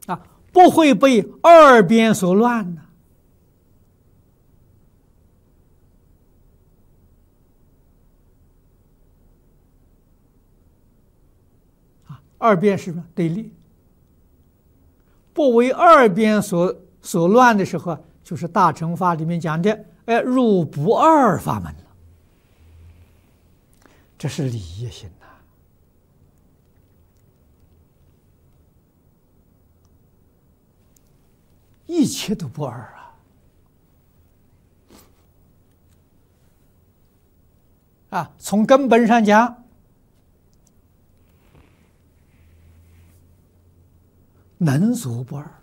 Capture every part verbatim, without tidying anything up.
啊，不会被二边所乱呢。啊，二边是什么？对立。不为二边所所乱的时候，就是大乘法里面讲的，哎，入不二法门了。这是理业心呐。一切都不二啊！啊，从根本上讲，能所不二。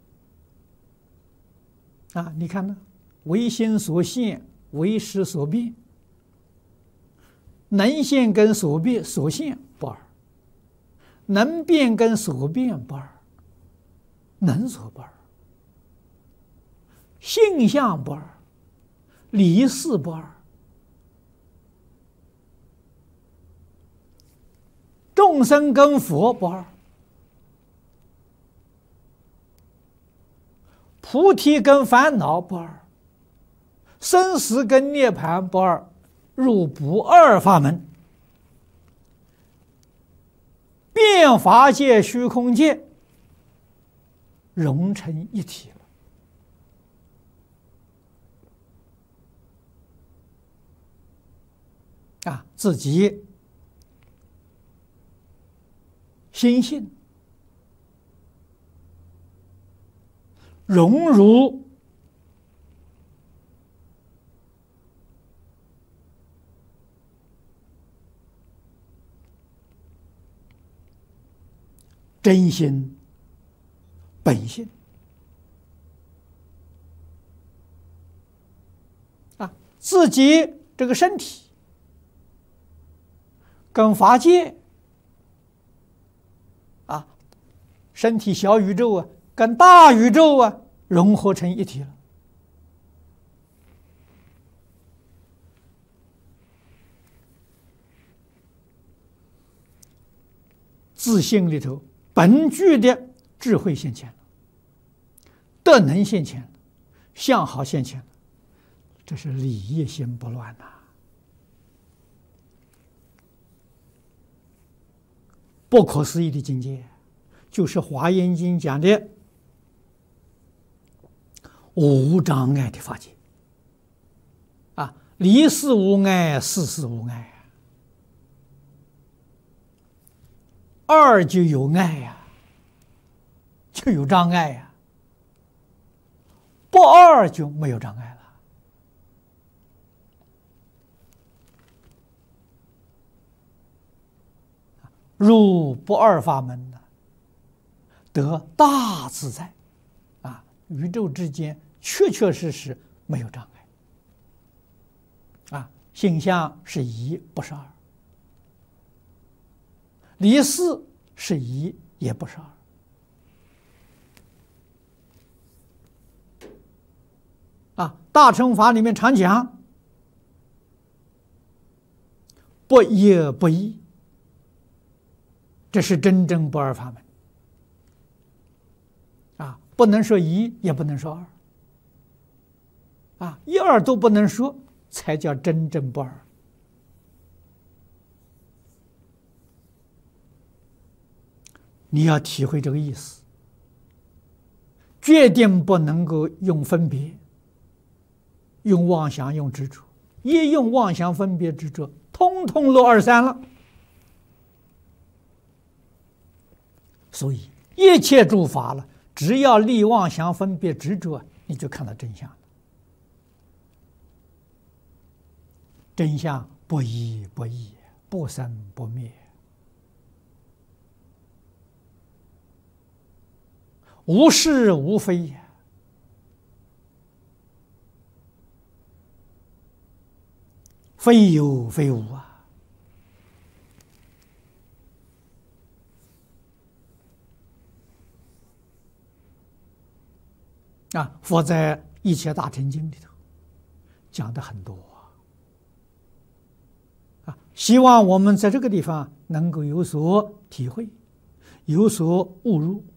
啊，你看呢？唯心所现，唯识所变。能现跟所变所现不二，能变跟所变不二，能所不二。性相不二，理事不二，众生跟佛不二，菩提跟烦恼不二，生死跟涅槃不二，入不二法门，变法界、虚空界融成一体了。啊，自己心性融入真心本性啊，自己这个身体跟法界啊，身体小宇宙啊，跟大宇宙啊融合成一体了。自性里头本具的智慧现前了，德能现前了，相好现前了，这是理业心不乱呐、啊。不可思议的境界，就是《华严经》讲的无障碍的法界啊，离事无碍，事事无碍啊，二就有碍呀、啊，就有障碍呀、啊，不二就没有障碍了。入不二法门呢，得大自在啊！宇宙之间确确实实没有障碍啊，性相是一，不是二；离事是一，也不是二。啊，大乘法里面常讲不一不异。这是真正不二法门啊，不能说一，也不能说二啊，一二都不能说，才叫真正不二。你要体会这个意思，决定不能够用分别、用妄想、用执着，一用妄想、分别、执着，通通落二三了。所以一切诸法了，只要立妄想、分别、执着，你就看到真相了。真相不一不异，不生不灭，无是无非，非有非无啊！啊，佛在《一切大乘经》里头讲的很多啊，希望我们在这个地方能够有所体会，有所悟入。